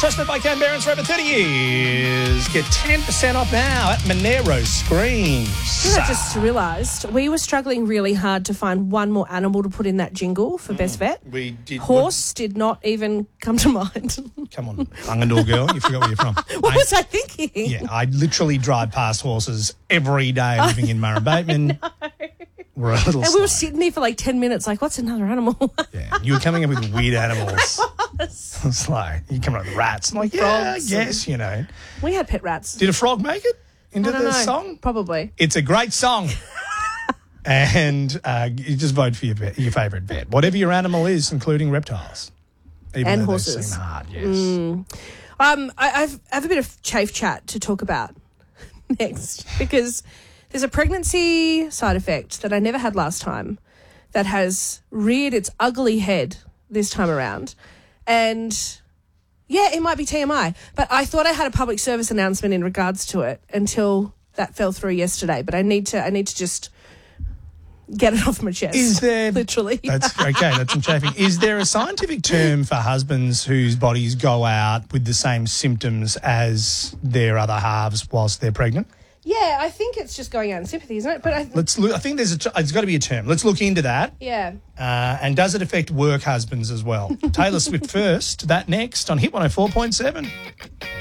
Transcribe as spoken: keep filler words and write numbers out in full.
Trusted by Canberrans for over thirty years. Get ten percent off now at Monero Screams. I just realised we were struggling really hard to find one more animal to put in that jingle for mm, Best Vet. We did. Horse what? Did not even come to mind. Come on, Bungendore girl, you forgot where you're from. What I, was I thinking? Yeah, I literally drive past horses every day living in Murray Bateman. We're a little and slow. we were sitting there for like ten minutes like, what's another animal? Yeah, you were coming up with weird animals. It's like, you come up with rats. I'm like, yeah, yes, you know. We had pet rats. Did a frog make it into I don't the know. song? Probably. It's a great song. And uh, you just vote for your vet, your favourite vet, whatever your animal is, including reptiles. Even and though horses. They seem hard, yes. Mm. Um, I, I've, I have a bit of chafe chat to talk about next because there's a pregnancy side effect that I never had last time that has reared its ugly head this time around. And, yeah, it might be T M I, but I thought I had a public service announcement in regards to it until that fell through yesterday. But I need to I need to just get it off my chest. Is there... Literally. That's okay, that's some chafing. Is there a scientific term for husbands whose bodies go out with the same symptoms as their other halves whilst they're pregnant? Yeah, I think it's just going out in sympathy, isn't it? But I, Let's look. I think there's a. T- it's got to be a term. Let's look into that. Yeah. Uh, and does it affect work husbands as well? Taylor Swift first. That next on Hit one oh four point seven.